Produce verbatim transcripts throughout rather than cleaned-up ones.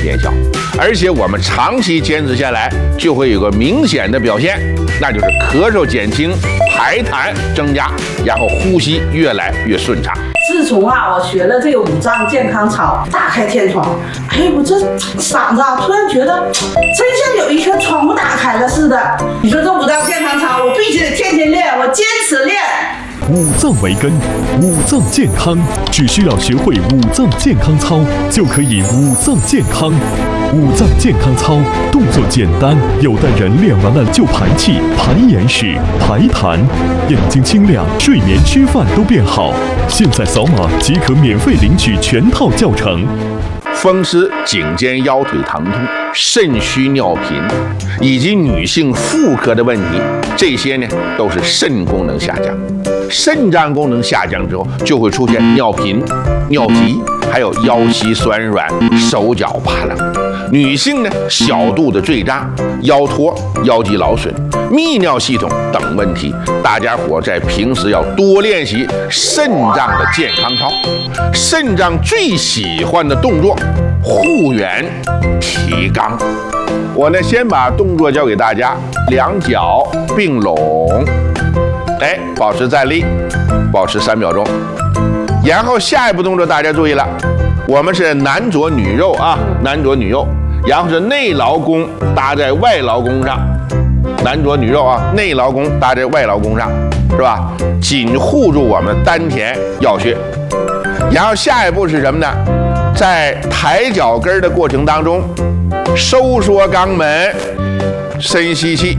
见效，而且我们长期坚持下来，就会有个明显的表现，那就是咳嗽减轻，排痰增加，然后呼吸越来越顺畅。 自从啊，我学了这个五脏健康操，打开天窗，哎，我这嗓子啊，突然觉得真像有一圈窗户打开了似的。你说这五脏健康操，我必须得天天练，我坚持练。 五脏为根，五脏健康，只需要学会五脏健康操，就可以五脏健康。五脏健康操动作简单，有的人练完了就排气、排眼屎、排痰，眼睛清亮，睡眠、吃饭都变好。现在扫码即可免费领取全套教程。 风湿、颈肩腰腿疼痛、肾虚尿频，以及女性妇科的问题，这些呢都是肾功能下降。肾脏功能下降之后，就会出现尿频、尿急，还有腰膝酸软、手脚发冷。女性呢，小肚子坠胀、腰托、腰肌劳损、泌尿系统等问题，大家伙在平时要多练习肾脏的健康操。肾脏最喜欢的动作，护圆、提肛。我呢，先把动作教给大家，两脚并拢，哎，保持站立，保持三秒钟。然后下一步动作大家注意了，我们是男左女右啊，男左女右，然后是内劳宫搭在外劳宫上，男左女右啊，内劳宫搭在外劳宫上，是吧？紧护住我们丹田要穴。然后下一步是什么呢？在抬脚跟的过程当中，收缩肛门，深吸气，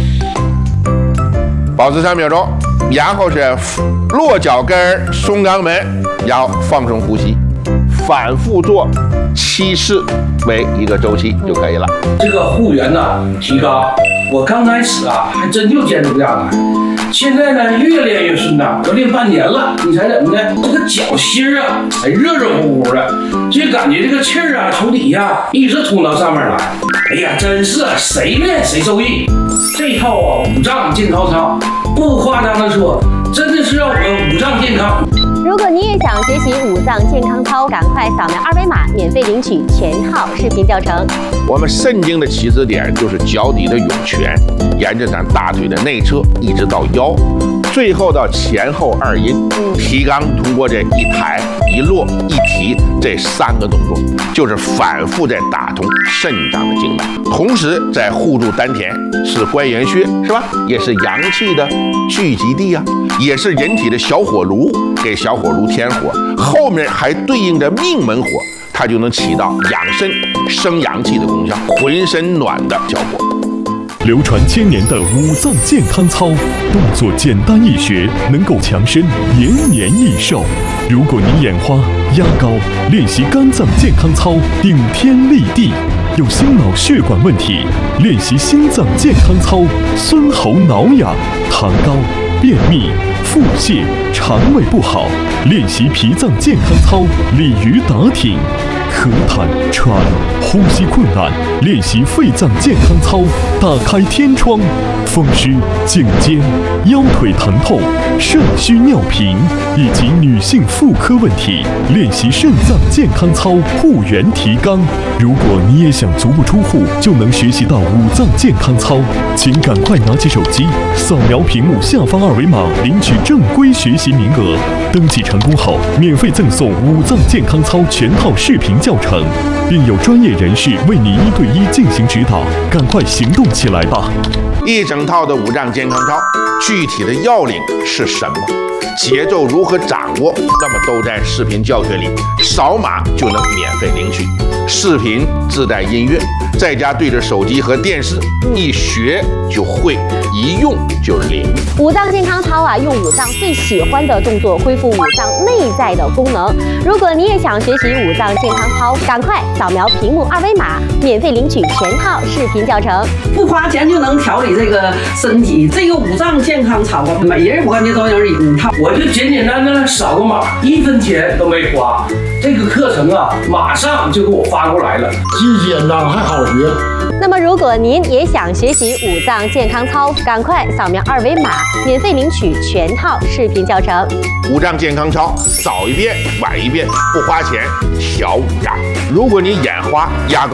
保持三秒钟。然后是落脚跟，松肛门，然后放松呼吸，反复做七次为一个周期就可以了。 这个护圆呢，提肛，我刚开始啊还真就坚持不下来，现在呢越练越顺畅，都练半年了。你猜怎么的？这个脚心啊，还热热乎乎的，就感觉这个气儿啊从底下一直通到上面来。哎呀，真是谁练谁受益。这套啊五脏健康操，不夸张的说，真的是让我们五脏健康。 如果你也想学习五脏健康操，赶快扫描二维码，免费领取全套视频教程。 我们肾经的起始点就是脚底的涌泉，沿着咱大腿的内侧一直到腰，最后到前后二阴。提肛通过这一抬一落一提这三个动作，就是反复在打通肾脏的经脉，同时在护住丹田，是关元穴，是吧？也是阳气的聚集地啊，也是人体的小火炉，给小火炉添火，后面还对应着命门火，它就能起到养肾生阳气的功效，浑身暖的效果。 流传千年的五脏健康操，动作简单易学，能够强身，延年益寿。如果你眼花、压高，练习肝脏健康操，顶天立地；有心脑血管问题，练习心脏健康操，酸喉挠痒；痰高、便秘、腹泻、肠胃不好，练习脾脏健康操，鲤鱼打挺；咳痰、喘、呼吸困难，练习肺脏健康操，打开天窗；风湿、颈肩、腰腿疼痛、肾虚尿频以及女性妇科问题，练习肾脏健康操，护元提肛。如果你也想足不出户就能学习到五脏健康操，请赶快拿起手机，扫描屏幕下方二维码，领取正规学习名额。登记成功后，免费赠送五脏健康操全套视频教程，并有专业人士为你一对一进行指导。赶快行动起来吧！ 一整套的五脏健康操，具体的要领是什么？节奏如何掌握？那么都在视频教学里，扫码就能免费领取。视频自带音乐，在家对着手机和电视，一学就会，一用就灵。 五脏健康操啊，用五脏最喜欢的动作恢复五脏内在的功能。如果你也想学习五脏健康操，赶快扫描屏幕二维码，免费领取全套视频教程。 不花钱就能调理这个身体，这个五脏健康操啊，每人我感觉都有一套。 我就简简单单扫个码，一分钱都没花。这个课程啊，马上就给我发过来了， 既简单还好学。 那么，如果您也想学习五脏健康操，赶快扫描二维码，免费领取全套视频教程。 五脏健康操，早一遍晚一遍，不花钱调五脏。如果你眼花、压高。